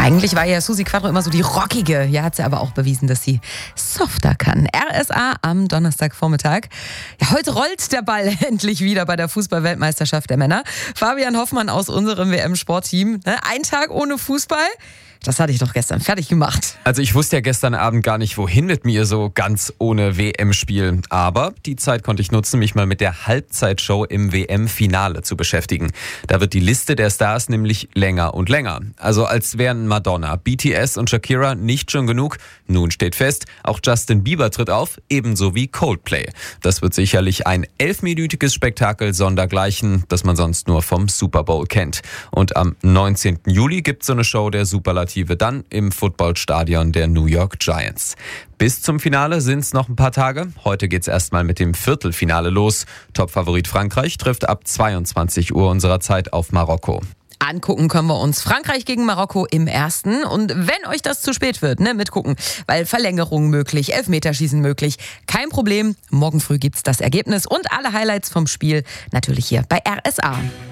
Eigentlich war ja Susi Quadro immer so die rockige. Ja, hat sie aber auch bewiesen, dass sie softer kann. RSA am Donnerstagvormittag. Ja, heute rollt der Ball endlich wieder bei der Fußball-Weltmeisterschaft der Männer. Fabian Hoffmann aus unserem WM-Sportteam. Ein Tag ohne Fußball? Das hatte ich doch gestern fertig gemacht. Also ich wusste ja gestern Abend gar nicht, wohin mit mir so ganz ohne WM-Spiel. Aber die Zeit konnte ich nutzen, mich mal mit der Halbzeitshow im WM-Finale zu beschäftigen. Da wird die Liste der Stars nämlich länger und länger. Also als wären Madonna, BTS und Shakira nicht schon genug. Nun steht fest, auch Justin Bieber tritt auf, ebenso wie Coldplay. Das wird sicherlich ein 11-minütiges Spektakel sondergleichen, das man sonst nur vom Super Bowl kennt. Und am 19. Juli gibt's so eine Show der Superlative dann im Footballstadion der New York Giants. Bis zum Finale sind es noch ein paar Tage. Heute geht's erstmal mit dem Viertelfinale los. Topfavorit Frankreich trifft ab 22 Uhr unserer Zeit auf Marokko. Angucken können wir uns Frankreich gegen Marokko im ersten. Und wenn euch das zu spät wird, mitgucken, weil Verlängerung möglich, Elfmeterschießen möglich, kein Problem. Morgen früh gibt's das Ergebnis und alle Highlights vom Spiel natürlich hier bei RSA.